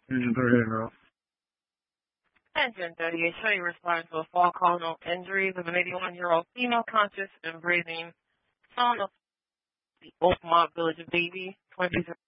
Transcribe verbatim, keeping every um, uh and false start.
Agent thirty-eight, girl. Engine thirty-eight, show you responding to a fall call, no injuries of an eighty-one-year-old female conscious and breathing, son of the Oakmont Village baby, twenty